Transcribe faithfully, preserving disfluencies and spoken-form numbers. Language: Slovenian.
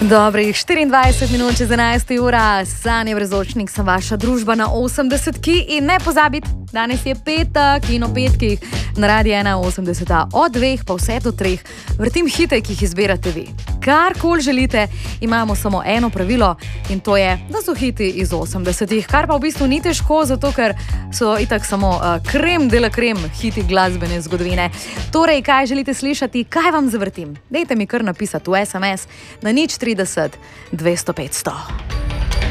Dobrih štiriindvajset minut čez enajsta ura, Sanja Brezočnik, sem vaša družba na osemdesetki in ne pozabite, danes je petek in o petkih na Radiu ena osemdeseta od dveh pa vse do treh vrtim hite, ki jih izbirate vi. Karkoli želite, imamo samo eno pravilo in to je, da so hiti iz osemdesetih, kar pa v bistvu ni težko, zato ker so itak samo uh, krem de la krem hiti glasbene zgodovine. Torej, kaj želite slišati, kaj vam zavrtim? Dejte mi kar napisati v es em es na nič trideset dvesto petsto.